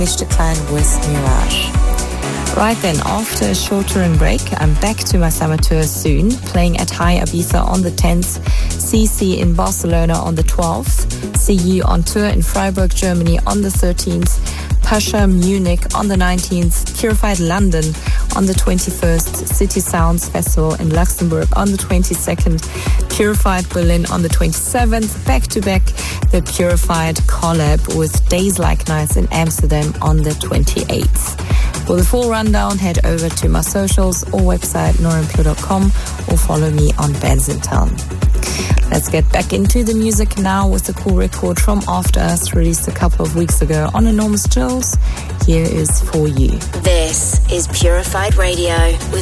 Decline with Mirage. Right then, after a short touring break, I'm back to my summer tour soon, playing at High Ibiza on the 10th, CC in Barcelona on the 12th, see you on tour in Freiburg, Germany on the 13th, Pasha Munich on the 19th, Purified London on the 21st, City Sounds Festival in Luxembourg on the 22nd, Purified Berlin on the 27th, back-to-back the Purified collab with Days Like Nights in Amsterdam on the 28th. For the full rundown, head over to my socials or website norimpure.com or follow me on Bandsintown. Let's get back into the music now with a cool record from After Us, released a couple of weeks ago on Enormous Jewels. Here is For You. This is Purified Radio with